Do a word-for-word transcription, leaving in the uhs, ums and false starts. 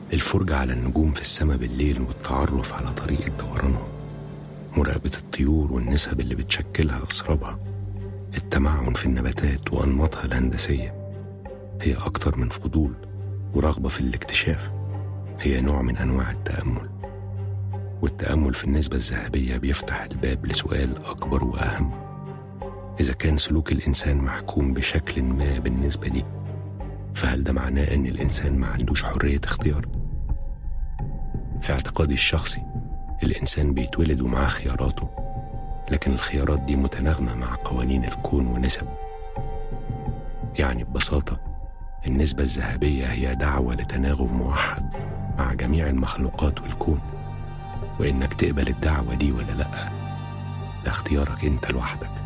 الفرجة على النجوم في السماء بالليل والتعرف على طريقة دورانهم، مراقبة الطيور والنسب اللي بتشكلها أسرابها، التمعن في النباتات وأنماطها الهندسية، هي أكتر من فضول ورغبة في الاكتشاف، هي نوع من أنواع التأمل. والتأمل في النسبة الذهبية بيفتح الباب لسؤال أكبر وأهم: إذا كان سلوك الإنسان محكوم بشكل ما بالنسبة دي، فهل ده معناه إن الإنسان ما عندوش حرية اختيار؟ في اعتقادي الشخصي، الإنسان بيتولد ومعاه خياراته، لكن الخيارات دي متناغمة مع قوانين الكون ونسبه. يعني ببساطة، النسبة الذهبية هي دعوة لتناغم موحد مع جميع المخلوقات والكون، وإنك تقبل الدعوة دي ولا لأ، ده اختيارك أنت لوحدك.